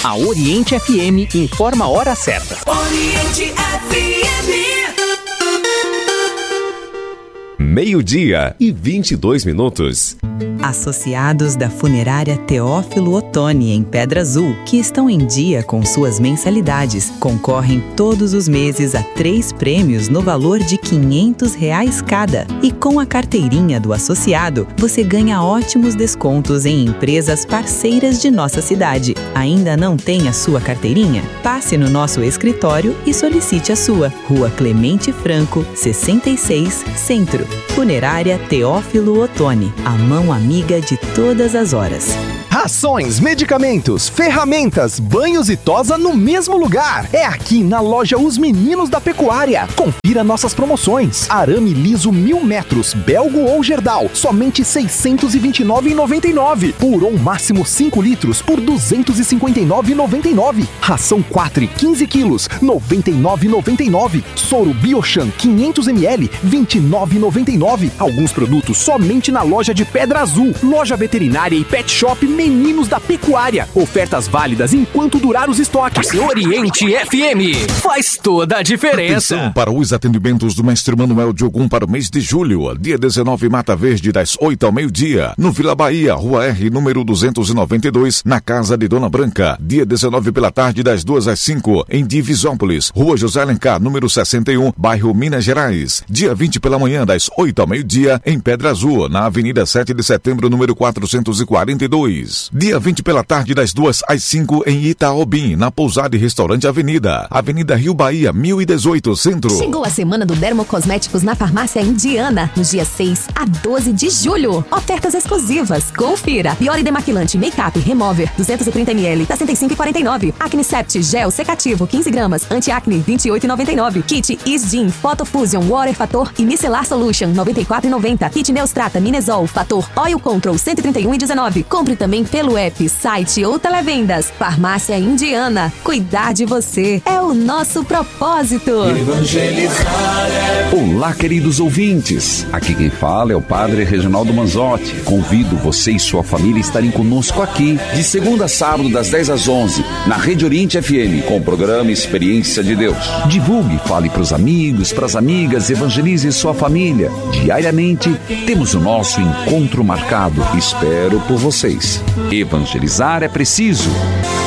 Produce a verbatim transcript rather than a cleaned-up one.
A Oriente F M informa a hora certa. Oriente F M. Meio-dia e vinte e dois minutos. Associados da Funerária Teófilo Otoni, em Pedra Azul, que estão em dia com suas mensalidades, concorrem todos os meses a três prêmios no valor de quinhentos reais cada. E com a carteirinha do associado, você ganha ótimos descontos em empresas parceiras de nossa cidade. Ainda não tem a sua carteirinha? Passe no nosso escritório e solicite a sua. Rua Clemente Franco, sessenta e seis, Centro. Funerária Teófilo Otoni, a mão amiga de todas as horas. Rações, medicamentos, ferramentas, banhos e tosa no mesmo lugar. É aqui na loja Os Meninos da Pecuária. Confira nossas promoções. Arame liso mil metros, belgo ou gerdal, somente seiscentos e vinte e nove reais e noventa e nove. Puron máximo cinco litros por duzentos e cinquenta e nove reais e noventa e nove. Ração quatro, quinze quilos, noventa e nove reais e noventa e nove. Soro Biochan quinhentos mililitros, vinte e nove reais e noventa e nove. Alguns produtos somente na loja de Pedra Azul. Loja veterinária e pet shop Meninos da Pecuária. Ofertas válidas enquanto durar os estoques. Oriente F M faz toda a diferença. Atenção para os atendimentos do Mestre Manuel de Ogum para o mês de julho. Dia dezenove, Mata Verde, das oito ao meio-dia. No Vila Bahia, Rua R, número duzentos e noventa e dois, na Casa de Dona Branca. Dia dezenove pela tarde, das duas às cinco, em Divisópolis. Rua José Alencar, número sessenta e um, bairro Minas Gerais. Dia vinte pela manhã, das oito ao meio-dia, em Pedra Azul, na Avenida sete de Setembro, número quatrocentos e quarenta e dois. Dia vinte pela tarde, das duas às cinco, em Itaobim, na Pousada e Restaurante Avenida. Avenida Rio Bahia, mil e dezoito, Centro. Chegou a semana do Dermocosméticos na Farmácia Indiana, no dia seis a doze de julho. Ofertas exclusivas. Confira. Biore Demaquilante Make-up Remover duzentos e trinta mililitros, sessenta e cinco reais e quarenta e nove. Acne Sept Gel Secativo quinze gramas, Anti-Acne vinte e oito reais e noventa e nove. Kit Isgin Photo Fusion Water Fator e Micellar Solution noventa e quatro reais e noventa. Kit Neustrata Minesol Fator Oil Control cento e trinta e um reais e dezenove. Compre também pelo app, site ou televendas. Farmácia Indiana. Cuidar de você é o nosso propósito. Evangelizar é... Olá, queridos ouvintes. Aqui quem fala é o Padre Reginaldo Manzotti. Convido você e sua família a estarem conosco aqui, de segunda a sábado, das dez às onze, na Rede Oriente F M, com o programa Experiência de Deus. Divulgue, fale para os amigos, para as amigas, evangelize sua família. Diariamente, temos o nosso encontro marcado. Espero por vocês. Evangelizar é preciso.